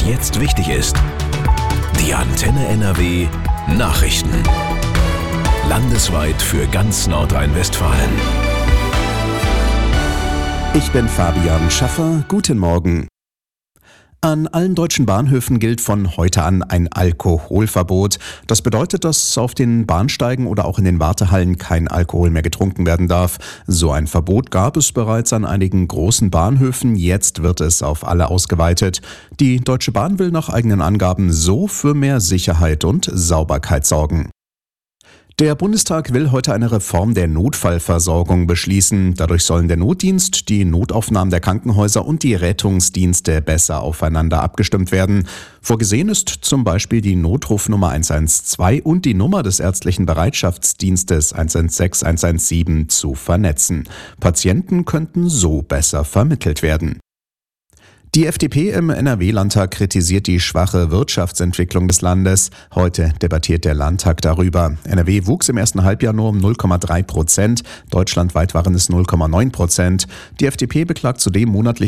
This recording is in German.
Was jetzt wichtig ist. Die Antenne NRW Nachrichten. Landesweit für ganz Nordrhein-Westfalen. Ich bin Fabian Schaffer. Guten Morgen. An allen deutschen Bahnhöfen gilt von heute an ein Alkoholverbot. Das bedeutet, dass auf den Bahnsteigen oder auch in den Wartehallen kein Alkohol mehr getrunken werden darf. So ein Verbot gab es bereits an einigen großen Bahnhöfen. Jetzt wird es auf alle ausgeweitet. Die Deutsche Bahn will nach eigenen Angaben so für mehr Sicherheit und Sauberkeit sorgen. Der Bundestag will heute eine Reform der Notfallversorgung beschließen. Dadurch sollen der Notdienst, die Notaufnahmen der Krankenhäuser und die Rettungsdienste besser aufeinander abgestimmt werden. Vorgesehen ist zum Beispiel die Notrufnummer 112 und die Nummer des ärztlichen Bereitschaftsdienstes 116 117 zu vernetzen. Patienten könnten so besser vermittelt werden. Die FDP im NRW-Landtag kritisiert die schwache Wirtschaftsentwicklung des Landes. Heute debattiert der Landtag darüber. NRW wuchs im ersten Halbjahr nur um 0,3%. Deutschlandweit waren es 0,9%. Die FDP beklagt zudem monatlich